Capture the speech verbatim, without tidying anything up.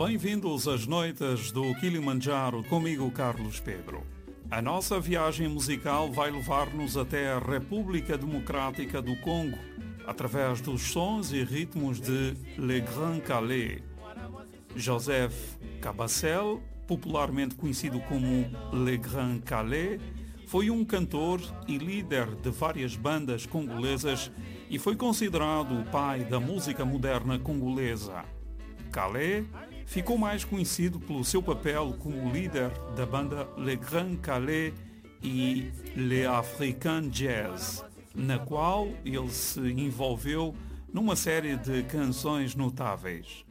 Bem-vindos às noites do Kilimanjaro comigo, Carlos Pedro. A nossa viagem musical vai levar-nos até a República Democrática do Congo, através dos sons e ritmos de Le Grand Calais. Joseph Cabassel, popularmente conhecido como Le Grand Calais, foi um cantor e líder de várias bandas congolesas e foi considerado o pai da música moderna congolesa. Calais ficou mais conhecido pelo seu papel como líder da banda Le Grand Calais e Le African Jazz, na qual ele se envolveu numa série de canções notáveis.